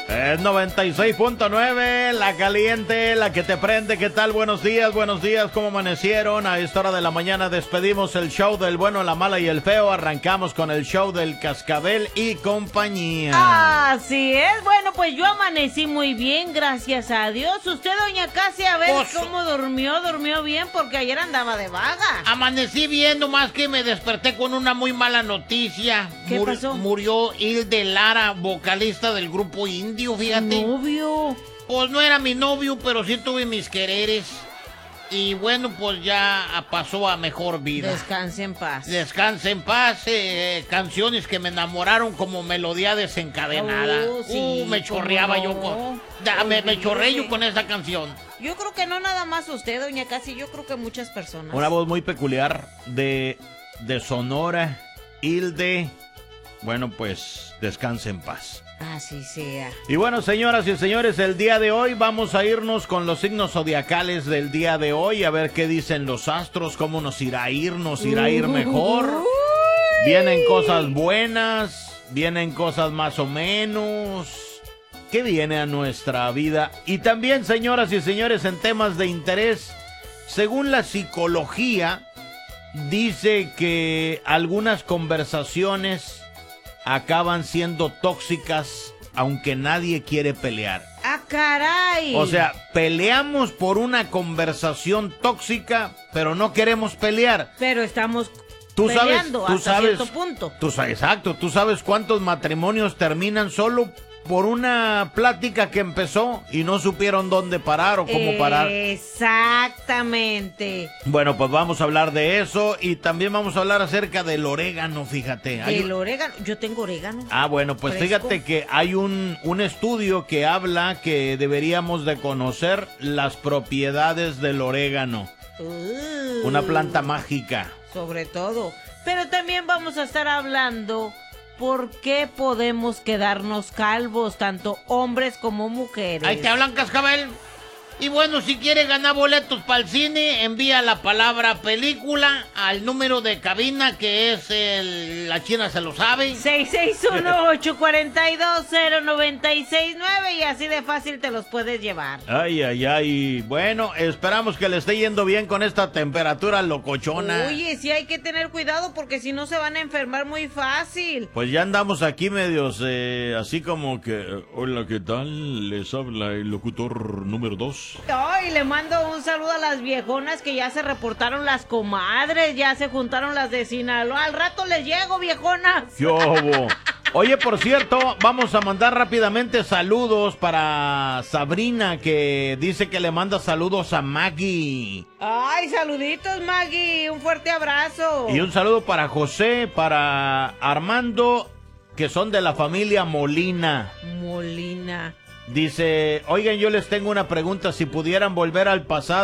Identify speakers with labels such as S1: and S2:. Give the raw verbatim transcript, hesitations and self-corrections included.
S1: Es noventa y seis punto nueve, la caliente, la que te prende. ¿Qué tal? Buenos días, buenos días. ¿Cómo amanecieron? A esta hora de la mañana despedimos el show del bueno, la mala y el feo. Arrancamos con el show del Cascabel y compañía.
S2: Así es. Bueno, pues yo amanecí muy bien, gracias a Dios. Usted, doña Casi, a ver
S3: Oso.
S2: cómo durmió. Durmió bien porque ayer andaba de vaga.
S3: Amanecí bien, nomás que me desperté con una muy mala noticia.
S2: ¿Qué pasó?
S3: Murió Hilde Lara, vocalista del grupo Indio, fíjate.
S2: Novio.
S3: Pues no era mi novio, pero sí tuve mis quereres. Y bueno, pues ya pasó a mejor vida.
S2: Descanse en paz.
S3: Descanse en paz. eh, canciones que me enamoraron como melodía desencadenada.
S2: Oh, sí,
S3: uh, me chorreaba
S2: cómo
S3: yo
S2: no.
S3: con... da, me, me chorré yo con esa canción.
S2: Yo creo que no nada más usted, doña Casi, yo creo que muchas personas.
S1: Una voz muy peculiar de, de Sonora, Hilde. Bueno, pues descanse en paz.
S2: Así sea.
S1: Y bueno, señoras y señores, el día de hoy vamos a irnos con los signos zodiacales del día de hoy, a ver qué dicen los astros, cómo nos irá a ir, nos irá a ir mejor. Vienen cosas buenas, vienen cosas más o menos. ¿Qué viene a nuestra vida? Y también, señoras y señores, en temas de interés, según la psicología, dice que algunas conversaciones acaban siendo tóxicas, aunque nadie quiere pelear.
S2: ¡Ah, caray!
S1: O sea, peleamos por una conversación tóxica, pero no queremos pelear.
S2: Pero estamos
S1: Tú sabes,
S2: peleando
S1: tú
S2: hasta
S1: sabes,
S2: cierto punto.
S1: Tú sabes, exacto, tú sabes cuántos matrimonios terminan solo por una plática que empezó y no supieron dónde parar o cómo parar.
S2: Exactamente.
S1: Bueno, pues vamos a hablar de eso y también vamos a hablar acerca del orégano, fíjate. Hay
S2: El
S1: un-
S2: orégano, yo tengo orégano.
S1: Ah, bueno, pues
S2: Fresco.
S1: fíjate que hay un, un estudio que habla que deberíamos de conocer las propiedades del orégano.
S2: Uh,
S1: Una planta mágica.
S2: Sobre todo. Pero también vamos a estar hablando por qué podemos quedarnos calvos, tanto hombres como mujeres.
S3: Ahí te hablan, Cascabel. Y bueno, si quieres ganar boletos para el cine, envía la palabra película al número de cabina que es el... La China se lo sabe.
S2: seis seis uno, ocho cuatro dos, cero nueve seis nueve y así de fácil te los puedes llevar.
S1: Ay, ay, ay. Bueno, esperamos que le esté yendo bien con esta temperatura locochona.
S2: Oye, sí hay que tener cuidado porque si no se van a enfermar muy fácil.
S1: Pues ya andamos aquí medios eh, así como que... eh, Hola, ¿qué tal? Les habla el locutor número dos.
S2: Ay, le mando un saludo a las viejonas que ya se reportaron las comadres, ya se juntaron las de Sinaloa. Al rato les llego, viejonas.
S1: ¿Qué hubo? Oye, por cierto, vamos a mandar rápidamente saludos para Sabrina, que dice que le manda saludos a Maggie.
S2: Ay, saluditos, Maggie, un fuerte abrazo.
S1: Y un saludo para José, para Armando, que son de la familia Molina.
S2: Molina.
S1: Dice, oigan, yo les tengo una pregunta, si pudieran volver al pasado.